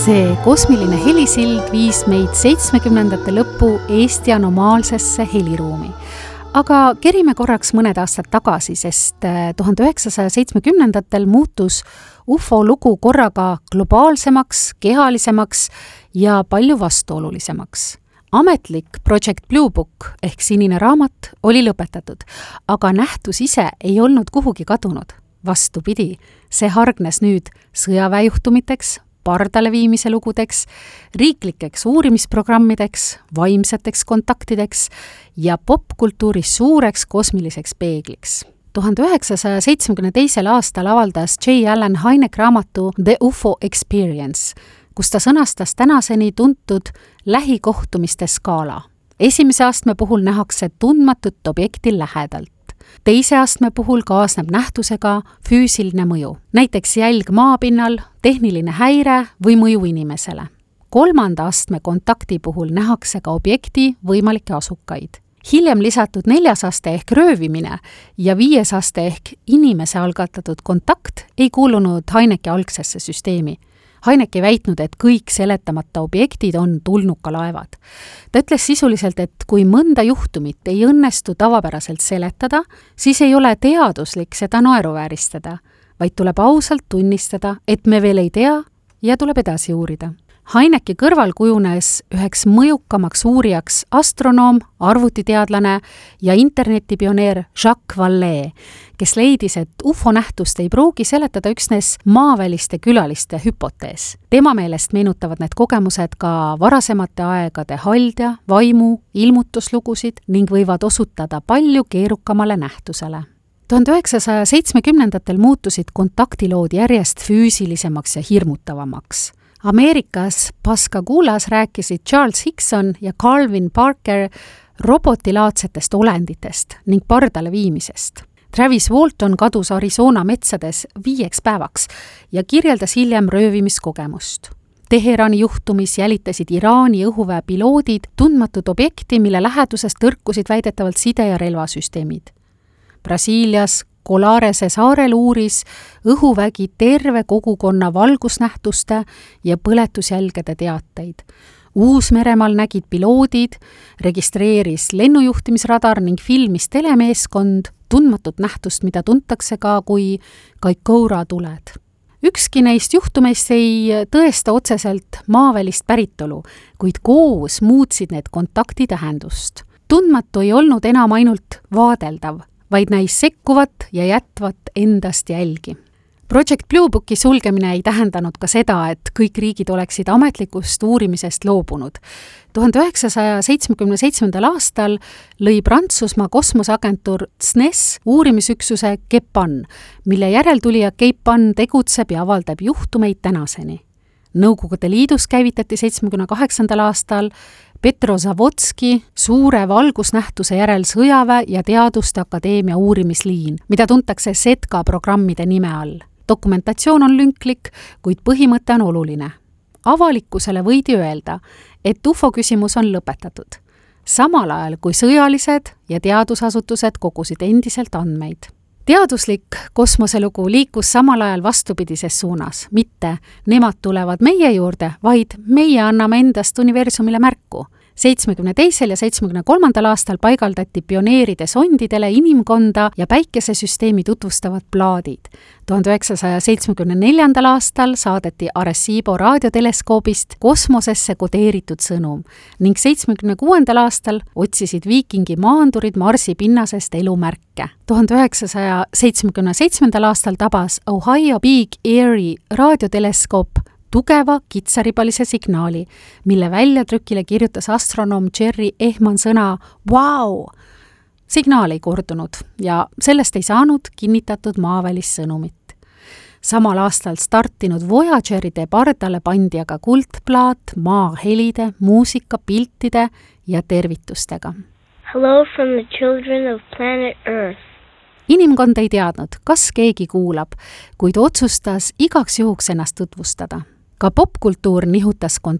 See kosmiline helisild viis meid 70ndate lõppu Eesti anomaalsesse heliruumi. Aga kerime korraks mõned aastad tagasi, sest 1970ndatel muutus UFO lugu korraga globaalsemaks, kehalisemaks ja palju vastuolulisemaks. Ametlik Project Blue Book ehk sinine raamat oli lõpetatud, aga nähtus ise ei olnud kuhugi kadunud. Vastupidi, see hargnes nüüd sõjaväejuhtumiteks, pardale viimise lugudeks, riiklikeks uurimisprogrammideks, vaimseteks kontaktideks ja popkultuuri suureks kosmiliseks peegliks. 1972. aastal avaldas J. Allen Hynek raamatu The UFO Experience, kus ta sõnastas tänaseni tuntud lähikohtumiste skaala. Esimese astme puhul nähakse tundmatut objekti lähedalt. Teise astme puhul kaasneb nähtusega füüsiline mõju, näiteks jälg maapinnal, tehniline häire või mõju inimesele. Kolmanda astme kontakti puhul nähakse ka objekti võimalikke asukaid. Hiljem lisatud 4. aste ehk röövimine ja 5. aste ehk inimese algatatud kontakt ei kuulunud Hyneki algsesse süsteemi. Hynek ei väitnud, et kõik seletamata objektid on tulnukalaevad. Ta ütles sisuliselt, et kui mõnda juhtumit ei õnnestu tavapäraselt seletada, siis ei ole teaduslik seda naeruvääristada, vaid tuleb ausalt tunnistada, et me veel ei tea ja tuleb edasi uurida. Hyneki kõrval kujunes üheks mõjukamaks uurijaks astronoom, arvutiteadlane ja internetipioneer Jacques Vallée, kes leidis, et UFO-nähtust ei pruugi seletada üksnes maaväliste külaliste hüpotees. Tema meelest meenutavad need kogemused ka varasemate aegade haldja, vaimu, ilmutuslugusid ning võivad osutada palju keerukamale nähtusele. 1970ndatel muutusid kontaktilood järjest füüsilisemaks ja hirmutavamaks. Ameerikas Pascagolas rääkisid Charles Hickson ja Calvin Parker robotilaadsetest olenditest ning pardale viimisest. Travis Walton kadus Arizona metsades 5 päevaks ja kirjeldas hiljem röövimiskogemust. Teherani juhtumis jälitasid Iraani õhuväe piloodid tundmatut objekti, mille läheduses tõrkusid väidetavalt side- ja relvasüsteemid. Brasiilias Kolarese saarel uuris õhuvägi terve kogukonna valgusnähtuste ja põletusjälgede teateid. Uus-Meremaal nägid piloodid, registreeris lennujuhtimisradar ning filmis telemeeskond tundmatut nähtust, mida tuntakse ka kui Kaikoura tuled. Ükski neist juhtumeist ei tõesta otseselt maavälist päritolu, kuid koos muutsid need kontakti tähendust. Tundmatu ei olnud enam ainult vaadeldav, vaid näis sekkuvat ja jätvat endast jälgi. Project Blue Booki sulgemine ei tähendanud ka seda, et kõik riigid oleksid ametlikust uurimisest loobunud. 1977. aastal lõi Prantsusmaa kosmoseagentuur CNES uurimisüksuse Kepan, mille järeltulija Kepan tegutseb ja avaldab juhtumeid tänaseni. Nõukogude Liidus käivitati 78. aastal Petro Zavodski suure valgusnähtuse järel sõjaväe ja teaduste akadeemia uurimisliin, mida tuntakse SETKA programmide nime all. Dokumentatsioon on lünklik, kuid põhimõte on oluline. Avalikkusele võidi öelda, et UFO küsimus on lõpetatud, samal ajal kui sõjalised ja teadusasutused kogusid endiselt andmeid. Teaduslik kosmoselugu liikus samal ajal vastupidises suunas, mitte nemad tulevad meie juurde, vaid meie anname endast universumile märku. 72. ja 73. aastal paigaldati pioneeride sondidele inimkonda ja päikesesüsteemi tutvustavad plaadid. 1974. aastal saadeti Arecibo raadioteleskoobist kosmosesse kodeeritud sõnum ning 76. aastal otsisid viikingi maandurid Marsi pinnasest elumärke. 1977. aastal tabas Ohio Big Erie raadioteleskoop tugeva kitsaripalise signaali, mille väljatrükile kirjutas astronoom Jerry Ehman sõna "Wow!". Signaal ei kordunud ja sellest ei saanud kinnitatud maavälist sõnumit. Samal aastal startinud Voyageride pardale pandi aga kuldplaat maa helide, muusika, piltide ja tervitustega. Hello from the children of planet Earth. Inimkond ei teadnud, kas keegi kuulab, kuid otsustas igaks juhuks ennast tutvustada. Ka popkultuur nihutas